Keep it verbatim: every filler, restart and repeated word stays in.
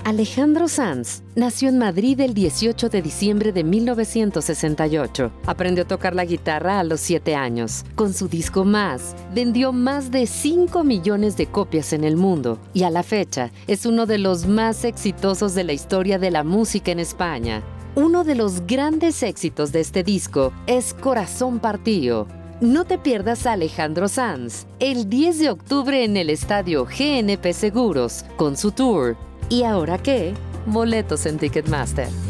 Alejandro Sanz nació en Madrid el dieciocho de diciembre de mil novecientos sesenta y ocho. Aprendió a tocar la guitarra a los siete años. Con su disco Más, vendió más de cinco millones de copias en el mundo y a la fecha es uno de los más exitosos de la historia de la música en España. Uno de los grandes éxitos de este disco es Corazón Partido. No te pierdas a Alejandro Sanz el diez de octubre en el estadio G N P Seguros con su tour ¿Y ahora qué? Boletos en Ticketmaster.